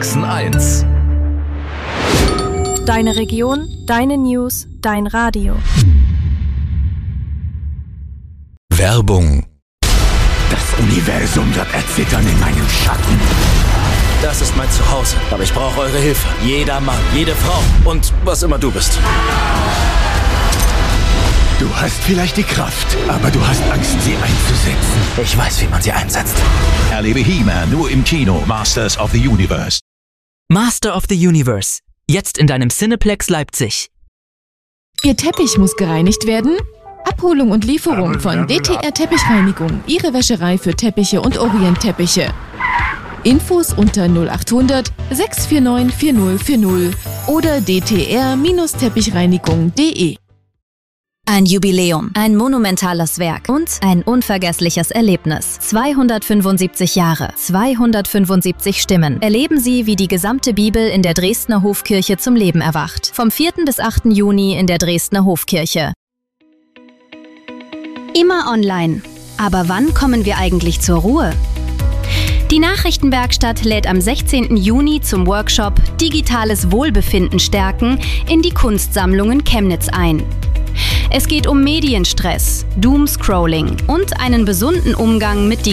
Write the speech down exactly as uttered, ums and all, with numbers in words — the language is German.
Sachsen eins. Deine Region, deine News, dein Radio. Werbung. Das Universum wird erzittern in meinem Schatten. Das ist mein Zuhause, aber ich brauche eure Hilfe. Jeder Mann, jede Frau und was immer du bist. Du hast vielleicht die Kraft, aber du hast Angst, sie einzusetzen. Ich weiß, wie man sie einsetzt. Erlebe He-Man nur im Kino. Masters of the Universe. Master of the Universe. Jetzt in deinem Cineplex Leipzig. Ihr Teppich muss gereinigt werden? Abholung und Lieferung von D T R Teppichreinigung. Ihre Wäscherei für Teppiche und Orient-Teppiche. Infos unter null achthundert, sechs vier neun, vier null vier null oder d t r Teppichreinigung punkt de. Ein Jubiläum, ein monumentales Werk und ein unvergessliches Erlebnis. zweihundertfünfundsiebzig Jahre, zweihundertfünfundsiebzig Stimmen. Erleben Sie, wie die gesamte Bibel in der Dresdner Hofkirche zum Leben erwacht. Vom vierten bis achten Juni in der Dresdner Hofkirche. Immer online. Aber wann kommen wir eigentlich zur Ruhe? Die Nachrichtenwerkstatt lädt am sechzehnten Juni zum Workshop Digitales Wohlbefinden stärken in die Kunstsammlungen Chemnitz ein. Es geht um Medienstress, Doomscrolling und einen gesunden Umgang mit